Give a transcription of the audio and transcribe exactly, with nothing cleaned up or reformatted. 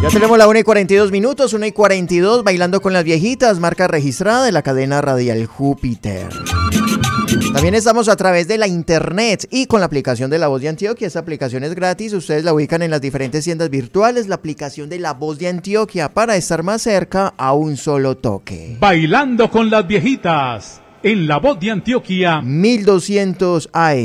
Ya tenemos la una y cuarenta y dos minutos, una y cuarenta y dos, bailando con las viejitas, marca registrada de la cadena radial Júpiter. También estamos a través de la internet y con la aplicación de La Voz de Antioquia. Esta aplicación es gratis, ustedes la ubican en las diferentes tiendas virtuales, la aplicación de La Voz de Antioquia, para estar más cerca a un solo toque. Bailando con las viejitas, en La Voz de Antioquia. mil doscientos A M.